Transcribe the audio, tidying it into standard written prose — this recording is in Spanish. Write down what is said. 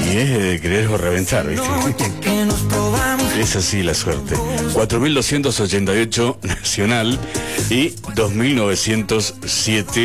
es de querer o reventar, ¿viste? Es así la suerte. 4.288 nacional y 2.907